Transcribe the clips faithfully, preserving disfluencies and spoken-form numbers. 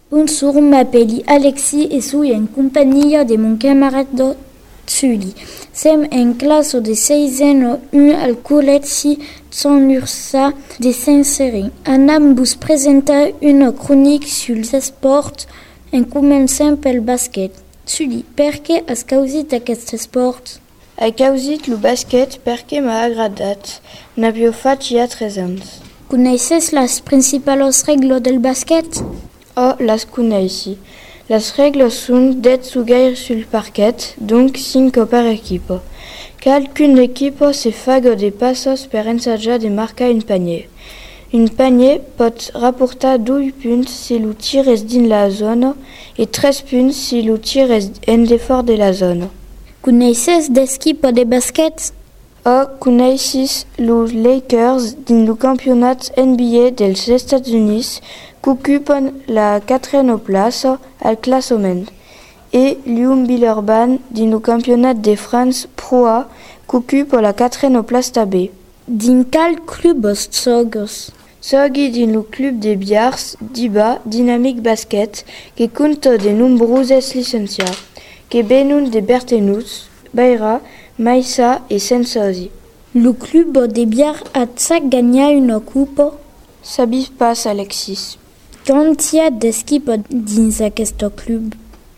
Bonjour, m'appelle Alexis et suis en compagnie de mon camarade Sully. Som en classe de seizième un al collège San Ursa de Saint-Sérin. Anam vous présenter une chronique sur les sports en començant pel basket. Sully, per què has causit aquest esport? He causit lo basquet perquè m'ha agradat. N'havia fet ja tres anys. Coneixes les principals regles del basquet? Oh, les coneixi. Les regles són d'être gaire sur le parquet, donc cinc per equip. Qualcune equip se faga de passos per ensajar de marcar un panier. Un panier pot rapportar dos punts si lo tir és dins la zona i tres punts si lo tir és en defort de la zona. Coneixes d'equip de basquet? Oh, coneixis los Lakers dins lo campionat N B A dels Estats Units que ocupen la quatrième place al classement, et Lyon Villeurbanne dins le campionat de France Pro A que occupe la quatrième place també. Dins quel club sogues? Sogui dins le club de Biars d'Iba Dynamic Basket, que compte de nombreuses licenciats, que venen de Bertenus, Beira, Maïssa et Sensosi. Le club de Biars a gagné une coupe? Sabis pas, Alexis. Quand y a d'équipes dins aquest club?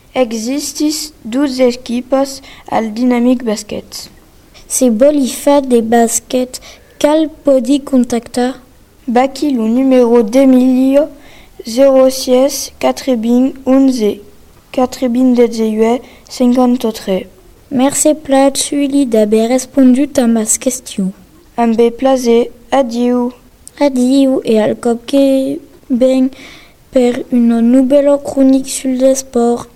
Existis douze equipes al Dynamic Basket. Si vol y fa de basket, cal podi contactar? Baki le numéro d'Emilio zéro six quatre-vingt onze quatre-vingt-dix-huit cinquante-trois. Merci plat Sully d'aver répondu à ma question. Amb plaisir. Adieu. Adieu et al cop que ben per une nouvelle chronique sur le sport.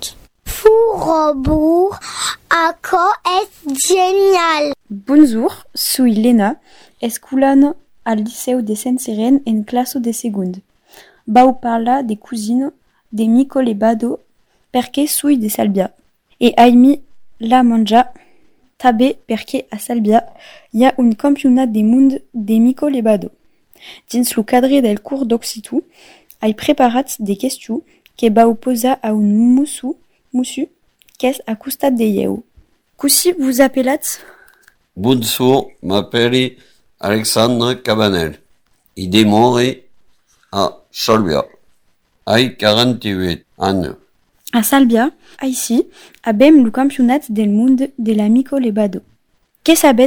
Fourrebourg, ako est génial. Bonjour, suis Lena, esculan al Liceu de Saint-Sérin en classe de seconde. Vau parlar de cousine de Micole Bado perquè suis de Salbia. E aimi la menjar també perquè a Salbia hi ha un campionat de món de Micole Bado. Dins lo cadre del curs d'occitan, he preparat des questions que vau posar a un mussu, mussu qu'és a costat de lleu. Cossi vous appelatz? Bonjour, m'appelle Alexandre Cabanel. I demore a Salbia. Ai quarante-huit ans. A Salbia, ici, abem le campionat del món de la Micole Bado. Què sabet